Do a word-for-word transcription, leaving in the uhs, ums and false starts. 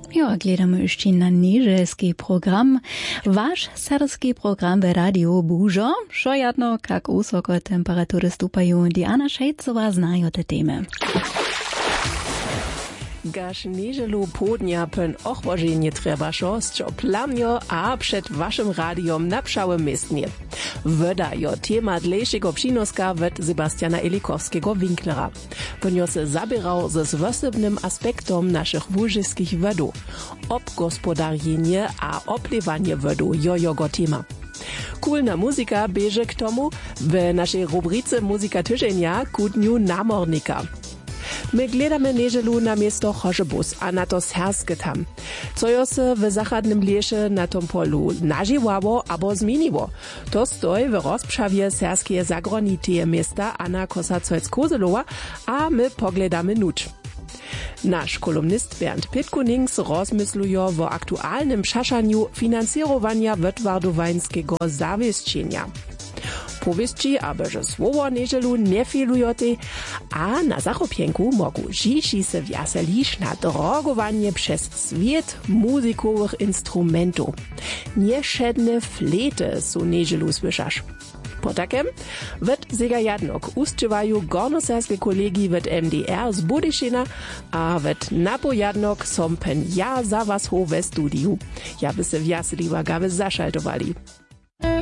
Jo, gledamy ještě na niželski program. Váš serski program v Radio Bužo, šo jadno, kak usoko temperatury stupają, Diana Šejcová znajo te teme. Gaš nieželu południa pen ochłożenie trzeba szoscio plamio, a przed waszym radiom napszałe miestnie. Woda jo tema dlejszego przynoska wet Sebastiana Elikowskiego Winklera. Ponio se zabierał ze zwostybnym aspektom naszych łużyskich wodów. Obgospodarjenie a oplewanie wodu jo jego tema. Kulna muzika bieže k tomu w naszej rubryce Muzika tyżenia ku dniu namornika. My gledamy nieżelu na miesto Chorzebus, a na to serskie tam. Co jo se w zachodnym lesie na tom polu nażywało abo zmieniło. To stoi w rozprzawie serskie zagroniteje miasta Anna Kosacojc-Kozelowa, a my pogledamy nuć. Nasz kolumnist Bernd Pitkunings rozmysluje o aktualnym szaszaniu finansowania wytwardowańskiego zawieszczenia. Powieści, aby że słowo nieżelu nie filujote, a na zachopienku mogą dzieci se wjaselić na drogowanie przez swiat muzikowych instrumentów. Nieszedne flety są nieżelu słyszasz. Po takem wet sega jadnok ustczywają gornoserskie kolegi wet M D R z Budyszina, a wet napo jadnok som pen ja za was ho we studiu. Ja by se wjaseliwa gawe zaszaltowali.